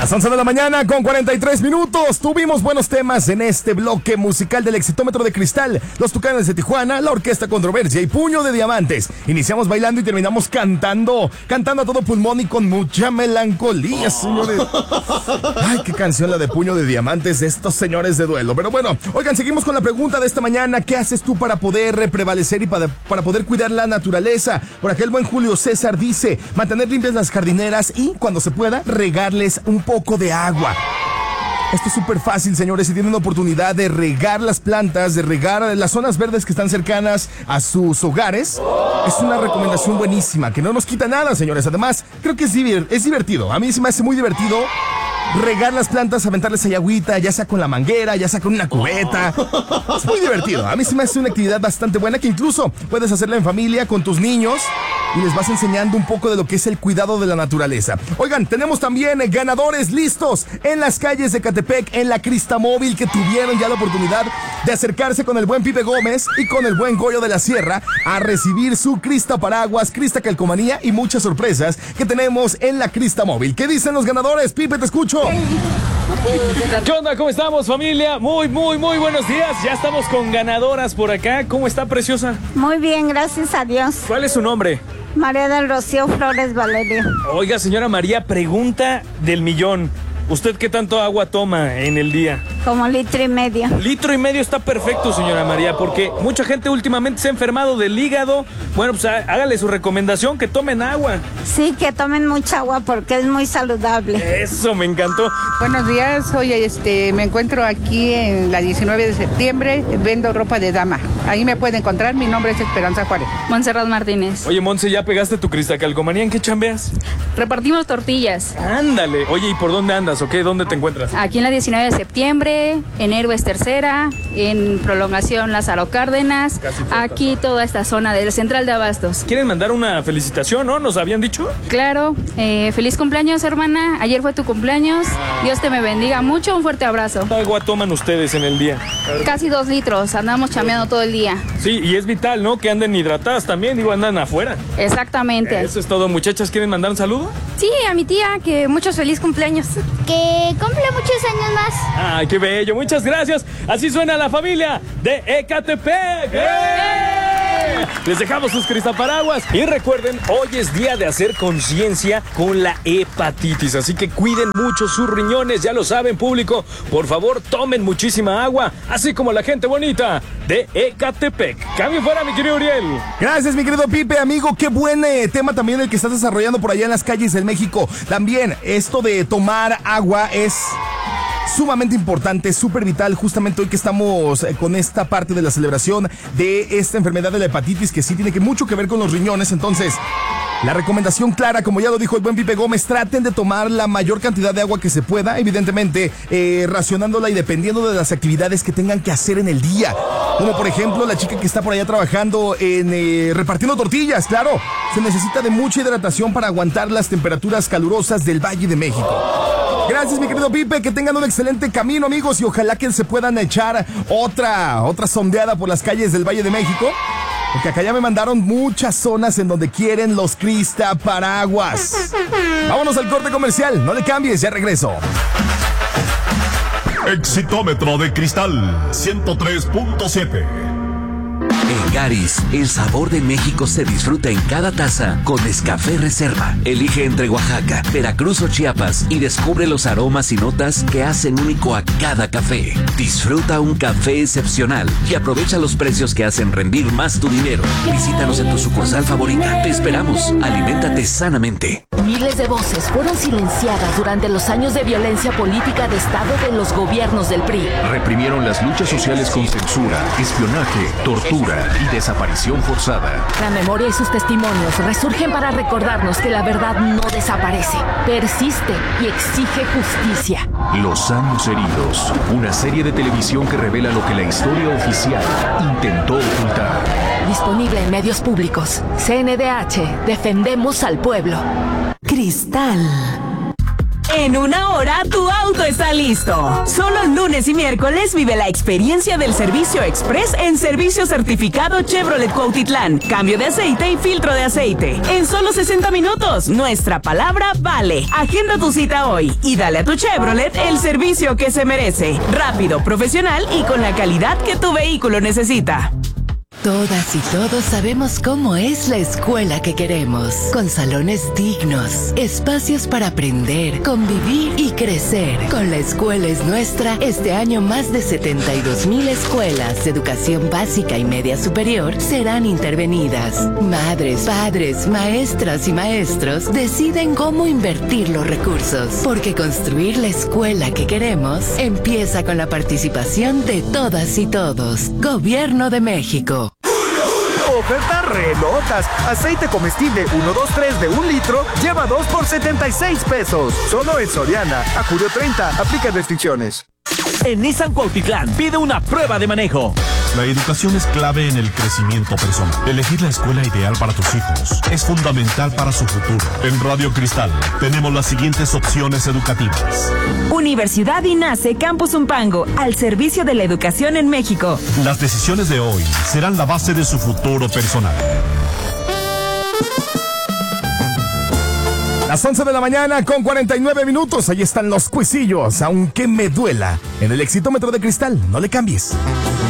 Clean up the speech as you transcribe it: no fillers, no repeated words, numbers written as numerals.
Las 11 de la mañana con 43 minutos. Tuvimos buenos temas en este bloque musical del Exitómetro de Cristal. Los Tucanes de Tijuana, la Orquesta Controversia y Puño de Diamantes. Iniciamos bailando y terminamos cantando a todo pulmón y con mucha melancolía, señores. Ay, qué canción la de Puño de Diamantes de estos señores de duelo. Pero bueno, oigan, seguimos con la pregunta de esta mañana. ¿Qué haces tú para poder prevalecer y para poder cuidar la naturaleza? Por acá el buen Julio César dice, mantener limpias las jardineras y, cuando se pueda, regarles un poco de agua. Esto es súper fácil, señores. Si tienen la oportunidad de regar las plantas, de regar las zonas verdes que están cercanas a sus hogares, es una recomendación buenísima, que no nos quita nada, señores. Además, creo que es divertido. A mí se me hace muy divertido regar las plantas, aventarles ahí agüita, ya sea con la manguera, ya sea con una cubeta. Es muy divertido. A mí se me hace una actividad bastante buena que incluso puedes hacerla en familia con tus niños y les vas enseñando un poco de lo que es el cuidado de la naturaleza. Oigan, tenemos también ganadores listos en las calles de Ecatepec, en la Crista Móvil, que tuvieron ya la oportunidad de acercarse con el buen Pipe Gómez y con el buen Goyo de la Sierra a recibir su Crista Paraguas, Crista Calcomanía y muchas sorpresas que tenemos en la Crista Móvil. ¿Qué dicen los ganadores? Pipe, te escucho. ¿Qué onda? ¿Cómo estamos, familia? Muy buenos días. Ya estamos con ganadoras por acá. ¿Cómo está, preciosa? Muy bien, gracias a Dios. ¿Cuál es su nombre? María del Rocío Flores Valerio. Oiga, señora María, pregunta del millón. ¿Usted qué tanto agua toma en el día? Como 1,5 litros. Litro y medio está perfecto, señora María, porque mucha gente últimamente se ha enfermado del hígado. Bueno, pues hágale su recomendación, que tomen agua. Sí, que tomen mucha agua porque es muy saludable. Eso, me encantó. Buenos días, soy me encuentro aquí en la 19 de septiembre, vendo ropa de dama. Ahí me puede encontrar, mi nombre es Esperanza Juárez. Montserrat Martínez. Oye, Montse, ¿ya pegaste tu Crista Calcomanía? ¿En qué chambeas? Repartimos tortillas. Ándale. Oye, ¿y por dónde andas o qué? ¿Dónde te encuentras? Aquí en la 19 de septiembre, en Héroes Tercera, en Prolongación Lázaro Cárdenas, aquí toda esta zona del Central de Abastos. ¿Quieren mandar una felicitación, no? ¿Nos habían dicho? Claro. Feliz cumpleaños, hermana. Ayer fue tu cumpleaños. Dios te me bendiga mucho. Un fuerte abrazo. ¿Cuánta agua toman ustedes en el día? Casi 2 litros. Andamos chameando todo el día. Sí, y es vital, ¿no? Que anden hidratadas también. Digo, andan afuera. Exactamente. Eso es todo, muchachas. ¿Quieren mandar un saludo? Sí, a mi tía, que muchos feliz cumpleaños. Que cumple muchos años más. ¡Ay, qué bello! Muchas gracias. Así suena la familia de Ecatepec. Les dejamos sus cristaparaguas. Y recuerden, hoy es día de hacer conciencia con la hepatitis. Así que cuiden mucho sus riñones. Ya lo saben, público. Por favor, tomen muchísima agua. Así como la gente bonita de Ecatepec. Cambio fuera, mi querido Uriel. Gracias, mi querido Pipe, amigo. Qué buen tema también el que estás desarrollando por allá en las calles del México. También esto de tomar agua es sumamente importante, súper vital, justamente hoy que estamos con esta parte de la celebración de esta enfermedad de la hepatitis, que sí tiene mucho que ver con los riñones. Entonces, la recomendación clara, como ya lo dijo el buen Pipe Gómez, traten de tomar la mayor cantidad de agua que se pueda, evidentemente racionándola y dependiendo de las actividades que tengan que hacer en el día. Como por ejemplo la chica que está por allá trabajando en repartiendo tortillas, claro, se necesita de mucha hidratación para aguantar las temperaturas calurosas del Valle de México. Gracias, mi querido Pipe, que tengan un excelente camino, amigos, y ojalá que se puedan echar otra sondeada por las calles del Valle de México, porque acá ya me mandaron muchas zonas en donde quieren los Crista Paraguas. Vámonos al corte comercial, no le cambies, ya regreso. Exitómetro de Cristal 103.7. En Garis, el sabor de México se disfruta en cada taza con Nescafé Reserva. Elige entre Oaxaca, Veracruz o Chiapas y descubre los aromas y notas que hacen único a cada café. Disfruta un café excepcional y aprovecha los precios que hacen rendir más tu dinero. Visítanos en tu sucursal favorita. Te esperamos. Aliméntate sanamente. Miles de voces fueron silenciadas durante los años de violencia política de Estado de los gobiernos del PRI. Reprimieron las luchas sociales con censura, espionaje, tortura y desaparición forzada. La memoria y sus testimonios resurgen para recordarnos que la verdad no desaparece, persiste y exige justicia. Los años heridos, una serie de televisión que revela lo que la historia oficial intentó ocultar. Disponible en medios públicos. CNDH, defendemos al pueblo. Cristal. En una hora, tu auto está listo. Solo lunes y miércoles vive la experiencia del servicio express en servicio certificado Chevrolet Cuautitlán. Cambio de aceite y filtro de aceite. En solo 60 minutos, nuestra palabra vale. Agenda tu cita hoy y dale a tu Chevrolet el servicio que se merece. Rápido, profesional y con la calidad que tu vehículo necesita. Todas y todos sabemos cómo es la escuela que queremos, con salones dignos, espacios para aprender, convivir y crecer. Con La Escuela es Nuestra, este año más de 72,000 escuelas de educación básica y media superior serán intervenidas. Madres, padres, maestras y maestros deciden cómo invertir los recursos, porque construir la escuela que queremos empieza con la participación de todas y todos. Gobierno de México. Ofertas re locas. Aceite comestible 123 de 1 litro lleva 2 por 76 pesos. Solo en Soriana. A julio 30. Aplica restricciones. En Nissan Cuautitlán pide una prueba de manejo. La educación es clave en el crecimiento personal. Elegir la escuela ideal para tus hijos es fundamental para su futuro. En Radio Cristal tenemos las siguientes opciones educativas. Universidad INACE Campus Umpango, al servicio de la educación en México. Las decisiones de hoy serán la base de su futuro personal. Las 11 de la mañana con 49 minutos. Ahí están los cuisillos, aunque me duela. En el Exitómetro de Cristal, no le cambies.